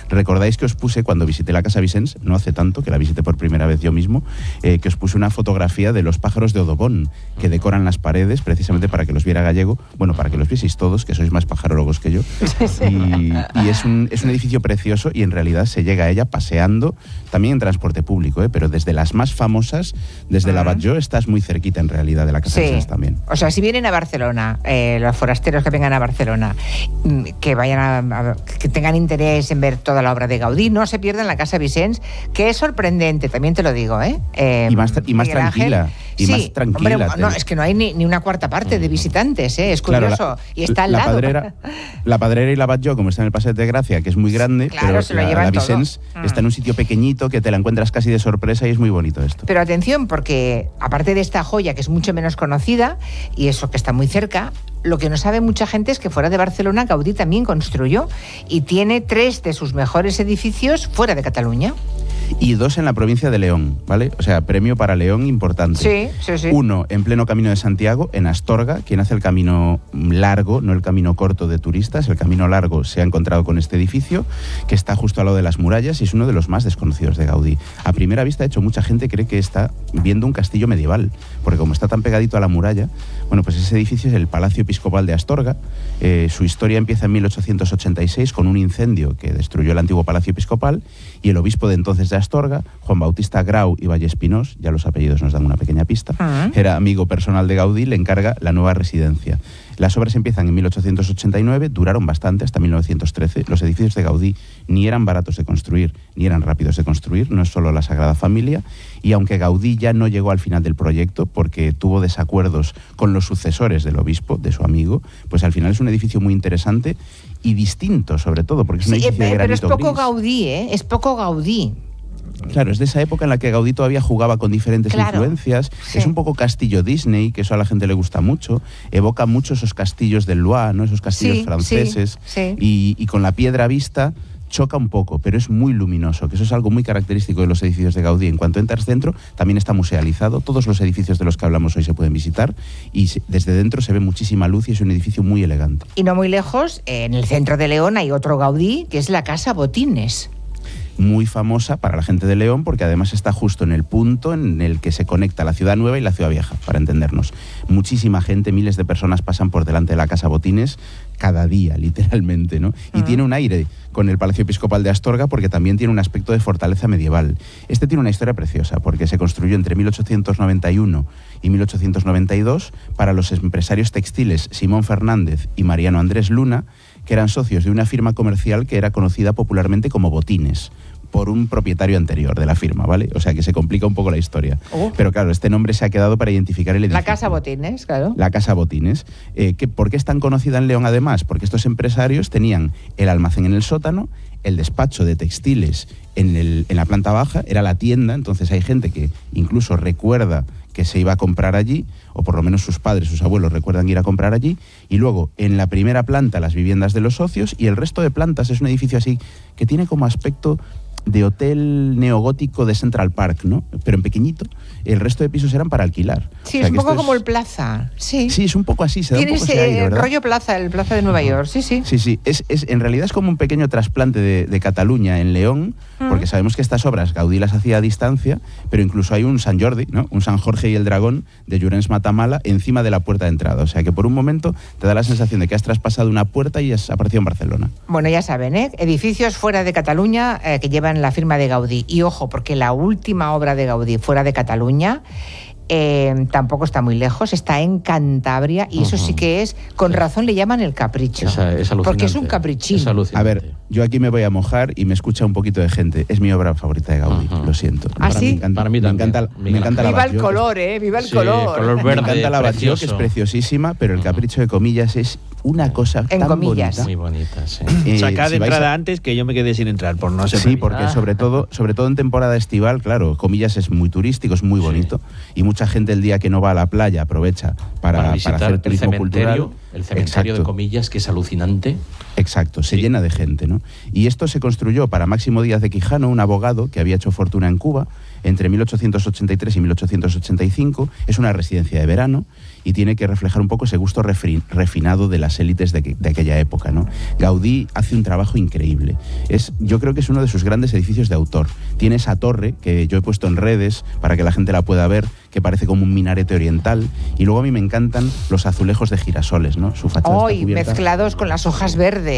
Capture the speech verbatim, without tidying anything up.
Recordáis que os puse, cuando visité la Casa Vicens, no hace tanto, que la visité por primera vez yo mismo, eh, que os puse una fotografía de los pájaros de Odobón, que decoran las paredes precisamente para que los viera Gallego, bueno, para que los vieseis todos, que sois más pajarólogos que yo. Y, y es, un, es un edificio precioso y en realidad se llega a ella paseando, también en transporte público, ¿eh? Pero desde las más famosas, desde uh-huh. la Batlló, estás muy cerquita en realidad de la Casa sí. Vicens también. O sea, si vienen a Barcelona, eh, los forasteros que vengan a Barcelona, que vayan a, a, que tengan interés en ver toda la obra de Gaudí, no se pierdan la Casa Vicens, que es sorprendente, también te lo digo, ¿eh? eh y más, y más tranquila. Ángel, y sí, más tranquila. Hombre, no, es que no hay ni, ni una cuarta parte de visitantes, ¿eh? Es curioso. Claro, la, y está al la lado. Padrera, la Padrera y la Batlló, como está en el Paseo de Gracia, que es muy grande, claro, pero se lo la, llevan la Vicens todo. está en un sitio pequeñito que te la encuentras casi de sorpresa y es muy bonito esto. Pero atención, porque aparte de esta joya que es mucho menos conocida, y eso que está muy cerca, lo que no sabe mucha gente es que fuera de Barcelona Gaudí también construyó y tiene tres de sus mejores edificios fuera de Cataluña. Y dos en la provincia de León, ¿vale? O sea, premio para León importante. Sí, sí, sí. Uno en pleno Camino de Santiago, en Astorga, quien hace el camino largo, no el camino corto de turistas, el camino largo se ha encontrado con este edificio, que está justo al lado de las murallas y es uno de los más desconocidos de Gaudí. A primera vista, de hecho, mucha gente cree que está viendo un castillo medieval, porque como está tan pegadito a la muralla, bueno, pues ese edificio es el Palacio Episcopal de Astorga. Eh, su historia empieza en mil ochocientos ochenta y seis con un incendio que destruyó el antiguo Palacio Episcopal y el obispo de entonces de Astorga, Juan Bautista Grau y Vallespinós, ya los apellidos nos dan una pequeña pista, uh-huh. era amigo personal de Gaudí, le encarga la nueva residencia. Las obras empiezan en mil ochocientos ochenta y nueve, duraron bastante, hasta mil novecientos trece. Los edificios de Gaudí ni eran baratos de construir, ni eran rápidos de construir, no es solo la Sagrada Familia, y aunque Gaudí ya no llegó al final del proyecto porque tuvo desacuerdos con los sucesores del obispo, de su amigo, pues al final es un edificio muy interesante y distinto, sobre todo, porque es un sí, edificio de pero granito es poco gris. Gaudí, ¿eh? Es poco Gaudí. Claro, es de esa época en la que Gaudí todavía jugaba con diferentes claro, influencias. Sí. Es un poco castillo Disney, que eso a la gente le gusta mucho. Evoca mucho esos castillos del Loire, ¿no? Esos castillos sí, franceses. Sí, sí. Y, y con la piedra vista choca un poco, pero es muy luminoso, que eso es algo muy característico de los edificios de Gaudí. En cuanto entras dentro, también está musealizado. Todos los edificios de los que hablamos hoy se pueden visitar y se, desde dentro se ve muchísima luz y es un edificio muy elegante. Y no muy lejos, en el centro de León hay otro Gaudí, que es la Casa Botines. Muy famosa para la gente de León porque además está justo en el punto en el que se conecta la ciudad nueva y la ciudad vieja, para entendernos. Muchísima gente, miles de personas pasan por delante de la Casa Botines cada día, literalmente, ¿no? Y uh-huh. tiene un aire con el Palacio Episcopal de Astorga porque también tiene un aspecto de fortaleza medieval. Este tiene una historia preciosa porque se construyó entre mil ochocientos noventa y uno y mil ochocientos noventa y dos para los empresarios textiles Simón Fernández y Mariano Andrés Luna, que eran socios de una firma comercial que era conocida popularmente como Botines, por un propietario anterior de la firma, ¿vale? O sea que se complica un poco la historia. Uh. Pero claro, este nombre se ha quedado para identificar el edificio. La Casa Botines, claro. La Casa Botines. Eh, que, ¿Por qué es tan conocida en León además? Porque estos empresarios tenían el almacén en el sótano, el despacho de textiles en, el, en la planta baja, era la tienda, entonces hay gente que incluso recuerda que se iba a comprar allí, o por lo menos sus padres, sus abuelos recuerdan ir a comprar allí, y luego en la primera planta las viviendas de los socios y el resto de plantas es un edificio así que tiene como aspecto de hotel neogótico de Central Park, ¿no? Pero en pequeñito. El resto de pisos eran para alquilar. Sí, o sea, es un poco es... como el Plaza. Sí, sí, es un poco así. Se da Tiene un poco ese, ese aire, ¿verdad? rollo Plaza, el Plaza de Nueva York. Sí, sí. Sí, sí. Es, es, en realidad es como un pequeño trasplante de, de Cataluña en León, mm. porque sabemos que estas obras Gaudí las hacía a distancia, pero incluso hay un Sant Jordi, ¿no? Un San Jorge y el Dragón de Llorens Matamala encima de la puerta de entrada. O sea que por un momento te da la sensación de que has traspasado una puerta y has aparecido en Barcelona. Bueno, ya saben, ¿eh? Edificios fuera de Cataluña eh, que llevan la firma de Gaudí. Y ojo, porque la última obra de Gaudí fuera de Cataluña eh, tampoco está muy lejos, está en Cantabria y uh-huh. eso sí que es, con razón le llaman el capricho. Esa, es porque es un caprichín. Es a ver, yo aquí me voy a mojar y me escucha un poquito de gente. Es mi obra favorita de Gaudí, uh-huh. lo siento. ¿Ah, sí? Me encanta, Para mí también. Me encanta, me encanta Viva la el color, ¿eh? Viva el sí, color. color verde, me encanta la Batlló, precioso. que es preciosísima, pero el capricho de comillas es una cosa en tan comillas. bonita. Muy bonita, sí. Eh, Sacad si de entrada a... antes que yo me quedé sin entrar por no ser. Sí, porque ah. sobre todo, sobre todo en temporada estival, claro, comillas es muy turístico, es muy bonito, sí. y mucha gente el día que no va a la playa aprovecha para, para visitar para hacer turismo el cementerio, cultural. el El cementerio Exacto. de comillas, que es alucinante. Exacto, se Sí. llena de gente, ¿no? Y esto se construyó para Máximo Díaz de Quijano, un abogado que había hecho fortuna en Cuba entre mil ochocientos ochenta y tres y mil ochocientos ochenta y cinco. Es una residencia de verano y tiene que reflejar un poco ese gusto refri- refinado de las élites de, que- de aquella época, ¿no? Gaudí hace un trabajo increíble. Es, yo creo que es uno de sus grandes edificios de autor. Tiene esa torre que yo he puesto en redes para que la gente la pueda ver, que parece como un minarete oriental. Y luego a mí me encantan los azulejos de girasoles, ¿no? Su fachada está Hoy cubierta- mezclados con las hojas verdes.